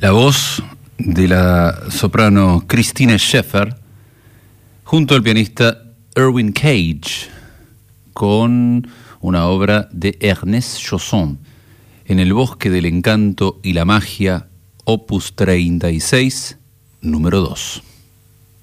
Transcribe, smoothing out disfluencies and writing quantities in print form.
La voz de la soprano Christine Schaeffer junto al pianista Irwin Cage con una obra de Ernest Chausson, En el bosque del encanto y la magia, opus 36, número 2.